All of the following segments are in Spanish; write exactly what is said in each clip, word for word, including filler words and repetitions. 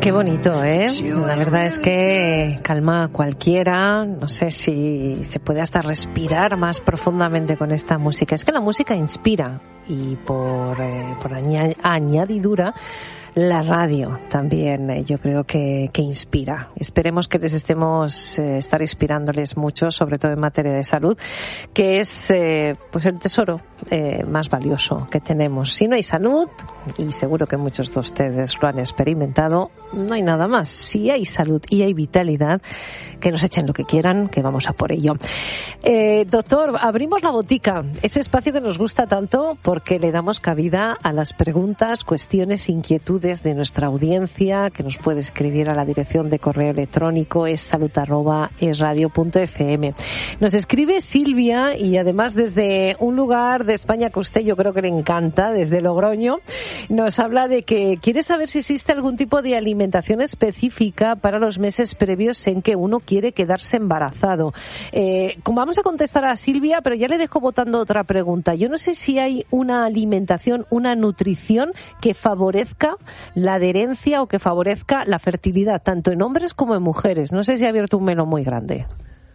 Qué bonito, ¿eh? La verdad es que calma a cualquiera. No sé si se puede hasta respirar más profundamente con esta música. Es que la música inspira y por, eh, por aña- añadidura la radio también eh, yo creo que, que inspira. Esperemos que les estemos eh, estar inspirándoles mucho, sobre todo en materia de salud, que es eh, pues el tesoro eh, más valioso que tenemos. Si no hay salud, y seguro que muchos de ustedes lo han experimentado, no hay nada más. Si hay salud y hay vitalidad, que nos echen lo que quieran, que vamos a por ello. Eh, doctor, abrimos la botica, ese espacio que nos gusta tanto porque le damos cabida a las preguntas, cuestiones, inquietudes de nuestra audiencia, que nos puede escribir a la dirección de correo electrónico es salud arroba es radio punto f m. Nos escribe Silvia, y además desde un lugar de España que a usted yo creo que le encanta, desde Logroño, nos habla de que quiere saber si existe algún tipo de alimentación específica para los meses previos en que uno quiere quedarse embarazado. Eh, como vamos a contestar a Silvia, pero ya le dejo botando otra pregunta. Yo no sé si hay una alimentación, una nutrición que favorezca la adherencia o que favorezca la fertilidad, tanto en hombres como en mujeres. No sé si ha abierto un melón muy grande.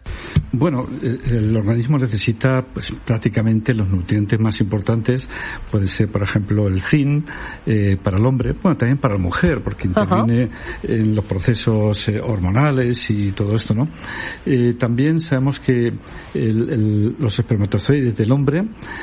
Bueno, el organismo necesita pues prácticamente los nutrientes más importantes. Puede ser, por ejemplo, el zinc eh, para el hombre, bueno, también para la mujer, porque interviene Ajá. en los procesos eh, hormonales y todo esto, ¿no? Eh, también sabemos que el, el, los espermatozoides del hombre,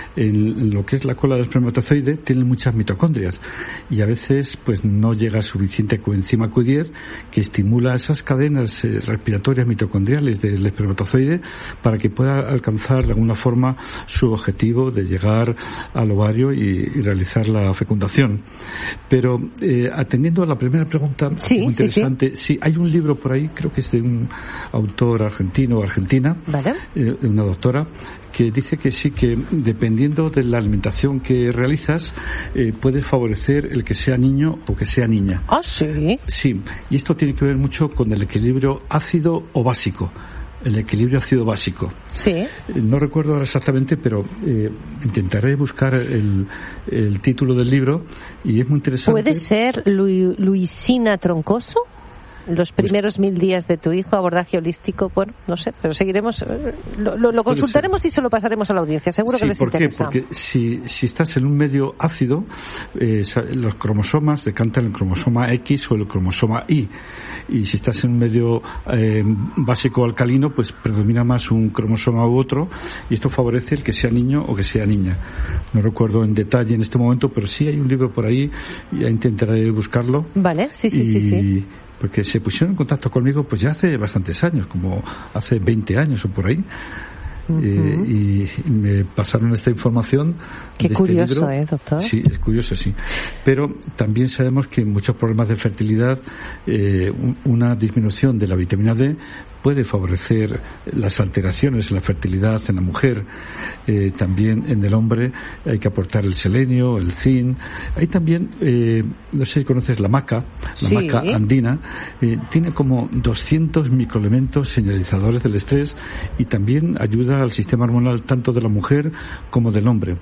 en lo que es la cola del espermatozoide, tienen muchas mitocondrias y a veces pues no llega suficiente coenzima Q diez que estimula esas cadenas eh, respiratorias mitocondriales del espermatozoide para que pueda alcanzar de alguna forma su objetivo de llegar al ovario y, y realizar la fecundación. Pero eh, atendiendo a la primera pregunta, sí, muy interesante, sí, sí. sí, hay un libro por ahí, creo que es de un autor argentino o argentina, ¿Vale? eh, de una doctora, que dice que sí, que dependiendo de la alimentación que realizas, eh, puede favorecer el que sea niño o que sea niña. Ah, sí. Sí, y esto tiene que ver mucho con el equilibrio ácido o básico. El equilibrio ácido básico. Sí. No recuerdo ahora exactamente, pero eh, intentaré buscar el, el título del libro y es muy interesante. ¿Puede ser Lu- Luisina Troncoso? Los primeros mil días de tu hijo, abordaje holístico, bueno, no sé, pero seguiremos, lo, lo, lo consultaremos y se lo pasaremos a la audiencia, seguro sí, que les ¿por interesa. qué? Porque si, si estás en un medio ácido, eh, los cromosomas decantan el cromosoma X o el cromosoma Y, y si estás en un medio eh, básico alcalino, pues predomina más un cromosoma u otro, y esto favorece el que sea niño o que sea niña. No recuerdo en detalle en este momento, pero sí hay un libro por ahí, ya intentaré buscarlo. Vale, sí, sí, y, sí, sí. Porque se pusieron en contacto conmigo pues ya hace bastantes años, como hace veinte años o por ahí. Uh-huh. eh, y, y me pasaron esta información. Qué de curioso, este libro. ¿eh, doctor? Sí, es curioso, sí. Pero también sabemos que en muchos problemas de fertilidad eh, una disminución de la vitamina D puede favorecer las alteraciones en la fertilidad en la mujer. Eh, también en el hombre hay que aportar el selenio, el zinc. Hay también, eh, no sé si conoces la maca, la sí. maca andina, eh, tiene como doscientos microelementos señalizadores del estrés y también ayuda al sistema hormonal tanto de la mujer como del hombre.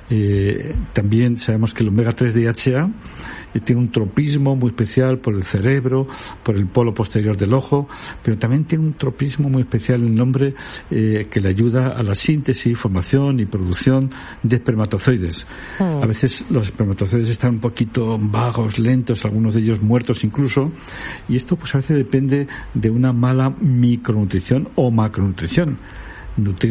Eh, también sabemos que el omega tres D H A eh, tiene un tropismo muy especial por el cerebro, por el polo posterior del ojo, pero también tiene un tropismo muy especial en el hombre eh, que le ayuda a la síntesis, formación y producción de espermatozoides. Mm. A veces los espermatozoides están un poquito vagos, lentos, algunos de ellos muertos incluso, y esto pues a veces depende de una mala micronutrición o macronutrición. Nutri-